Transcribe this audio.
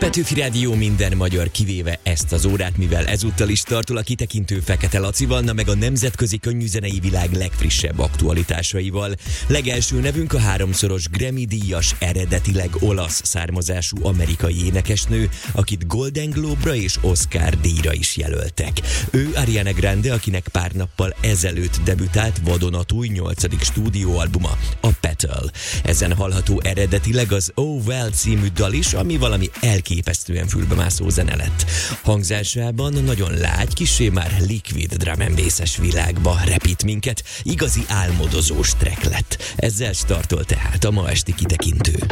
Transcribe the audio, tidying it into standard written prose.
Petőfi Rádió minden magyar kivéve ezt az órát, mivel ezúttal is tartol a kitekintő Fekete Lacival, na meg a nemzetközi könnyűzenei világ legfrissebb aktualitásaival. Legelső nevünk a 3-szoros Grammy-díjas, eredetileg olasz származású amerikai énekesnő, akit Golden Globe-ra és Oscar díjra is jelöltek. Ő Ariana Grande, akinek pár nappal ezelőtt debütált vadonatúj 8. stúdióalbuma, a Petal. Ezen hallható eredetileg az Oh Well című dal is, ami valami elképesztően fülbemászó zene lett. Hangzásában nagyon lágy, kissé már liquid drum and bass-es világba repít minket, igazi álmodozós track lett. Ezzel startol tehát a ma esti kitekintő.